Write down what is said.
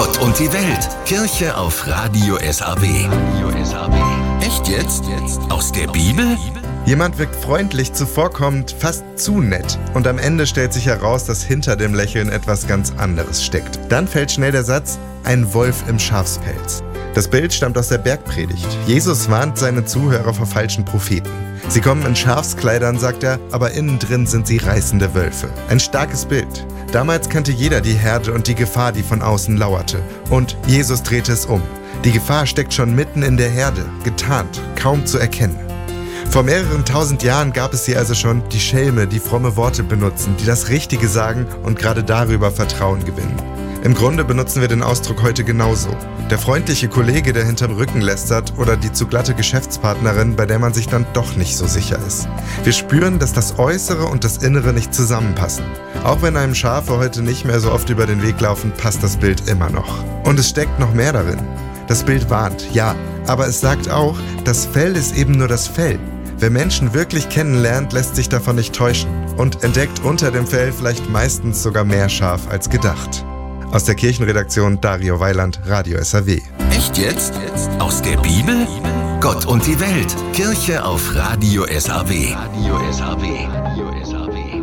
Gott und die Welt. Kirche auf Radio SAW. Echt jetzt? Aus der Bibel? Jemand wirkt freundlich, zuvorkommend, fast zu nett. Und am Ende stellt sich heraus, dass hinter dem Lächeln etwas ganz anderes steckt. Dann fällt schnell der Satz, ein Wolf im Schafspelz. Das Bild stammt aus der Bergpredigt. Jesus warnt seine Zuhörer vor falschen Propheten. Sie kommen in Schafskleidern, sagt er, aber innen drin sind sie reißende Wölfe. Ein starkes Bild. Damals kannte jeder die Herde und die Gefahr, die von außen lauerte. Und Jesus drehte es um. Die Gefahr steckt schon mitten in der Herde, getarnt, kaum zu erkennen. Vor mehreren tausend Jahren gab es sie also schon, die Schelme, die fromme Worte benutzen, die das Richtige sagen und gerade darüber Vertrauen gewinnen. Im Grunde benutzen wir den Ausdruck heute genauso. Der freundliche Kollege, der hinterm Rücken lästert, oder die zu glatte Geschäftspartnerin, bei der man sich dann doch nicht so sicher ist. Wir spüren, dass das Äußere und das Innere nicht zusammenpassen. Auch wenn einem Schafe heute nicht mehr so oft über den Weg laufen, passt das Bild immer noch. Und es steckt noch mehr darin. Das Bild warnt, ja, aber es sagt auch, das Fell ist eben nur das Fell. Wer Menschen wirklich kennenlernt, lässt sich davon nicht täuschen und entdeckt unter dem Fell vielleicht meistens sogar mehr Schaf als gedacht. Aus der Kirchenredaktion Dario Weiland, Radio SAW. Echt jetzt? Aus der Bibel? Gott und die Welt. Kirche auf Radio SAW.